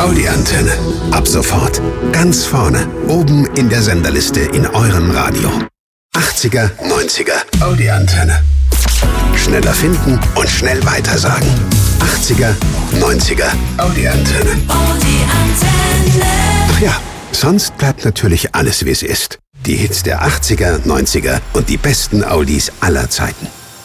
Audi Antenne. Ab sofort ganz vorne, oben in der Senderliste in eurem Radio. 80er, 90er, Audi Antenne. Schneller finden und schnell weitersagen. 80er, 90er, Audi Antenne. Audi Antenne. Ach ja, sonst bleibt natürlich alles, wie es ist. Die Hits der 80er, 90er und die besten Audis aller Zeiten.